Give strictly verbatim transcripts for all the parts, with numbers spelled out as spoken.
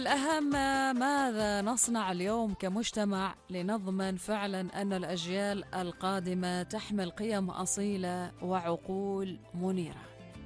الأهم ماذا نصنع اليوم كمجتمع لنضمن فعلا أن الأجيال القادمة تحمل قيم أصيلة وعقول منيرة.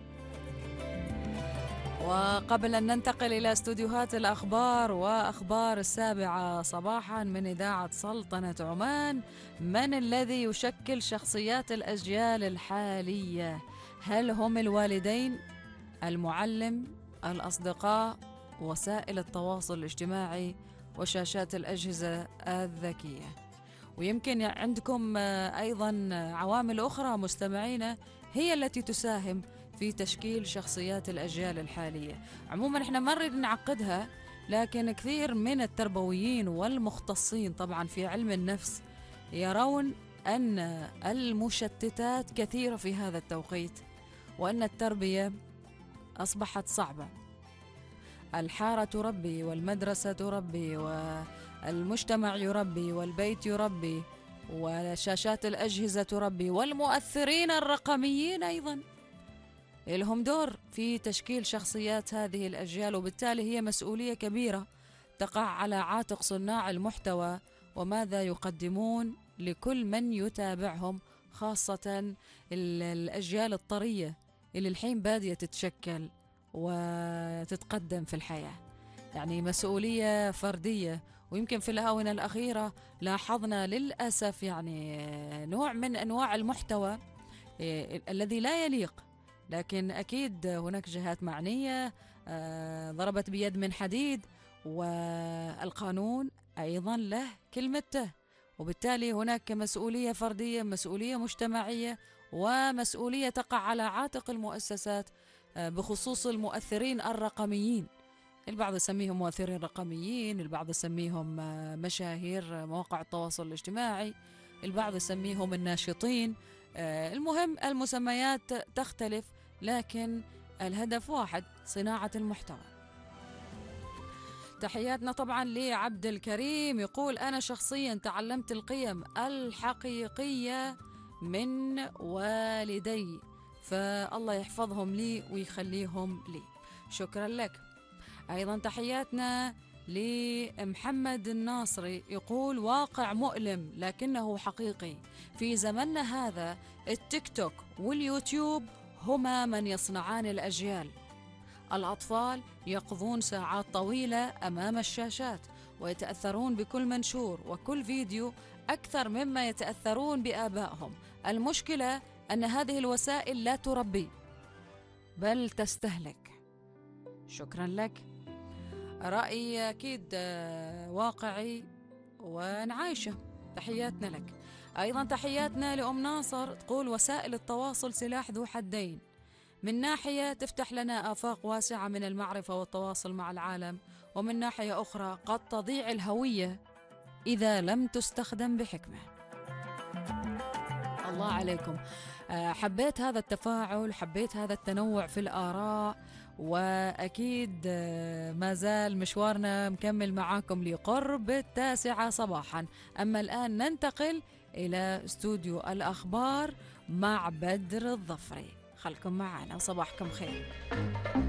وقبل أن ننتقل إلى استوديوهات الأخبار وأخبار السابعة صباحا من إذاعة سلطنة عمان، من الذي يشكل شخصيات الأجيال الحالية؟ هل هم الوالدين، المعلم، الأصدقاء، وسائل التواصل الاجتماعي، وشاشات الأجهزة الذكية؟ ويمكن عندكم أيضا عوامل أخرى مستمعين هي التي تساهم في تشكيل شخصيات الأجيال الحالية. عموما احنا ما نريد نعقدها، لكن كثير من التربويين والمختصين طبعا في علم النفس يرون أن المشتتات كثيرة في هذا التوقيت، وأن التربية أصبحت صعبة. الحارة تربي، والمدرسة تربي، والمجتمع يربي، والبيت يربي، وشاشات الأجهزة تربي، والمؤثرين الرقميين أيضا لهم دور في تشكيل شخصيات هذه الأجيال، وبالتالي هي مسؤولية كبيرة تقع على عاتق صناع المحتوى وماذا يقدمون لكل من يتابعهم، خاصة الأجيال الطرية اللي الحين بادية تتشكل وتتقدم في الحياة. يعني مسؤولية فردية. ويمكن في الآونة الأخيرة لاحظنا للأسف يعني نوع من أنواع المحتوى الذي لا يليق، لكن أكيد هناك جهات معنية ضربت بيد من حديد، والقانون أيضا له كلمته، وبالتالي هناك مسؤولية فردية، مسؤولية مجتمعية، ومسؤولية تقع على عاتق المؤسسات بخصوص المؤثرين الرقميين. البعض يسميهم مؤثرين رقميين، البعض يسميهم مشاهير مواقع التواصل الاجتماعي، البعض يسميهم الناشطين. المهم المسميات تختلف، لكن الهدف واحد: صناعة المحتوى. تحياتنا طبعا لعبد الكريم، يقول: أنا شخصيا تعلمت القيم الحقيقية من والدي، فالله يحفظهم لي ويخليهم لي. شكرا لك. أيضا تحياتنا لمحمد الناصري، يقول: واقع مؤلم لكنه حقيقي. في زمننا هذا التيك توك واليوتيوب هما من يصنعان الأجيال. الأطفال يقضون ساعات طويلة أمام الشاشات ويتأثرون بكل منشور وكل فيديو أكثر مما يتأثرون بآبائهم. المشكلة أن هذه الوسائل لا تربي بل تستهلك. شكرا لك. رأي أكيد واقعي ونعايشه. تحياتنا لك. أيضا تحياتنا لأم ناصر، تقول: وسائل التواصل سلاح ذو حدين، من ناحية تفتح لنا آفاق واسعة من المعرفة والتواصل مع العالم، ومن ناحية أخرى قد تضيع الهوية إذا لم تستخدم بحكمة. الله عليكم. حبيت هذا التفاعل، حبيت هذا التنوع في الآراء، وأكيد ما زال مشوارنا مكمل معاكم لقرب التاسعة صباحا. أما الآن ننتقل إلى استوديو الأخبار مع بدر الظفري. خلكم معنا وصباحكم خير.